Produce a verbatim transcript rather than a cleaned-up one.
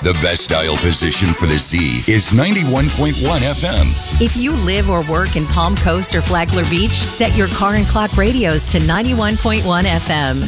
The best dial position for the Z is ninety-one point one F M. If you live or work in Palm Coast or Flagler Beach, set your car and clock radios to ninety-one point one F M.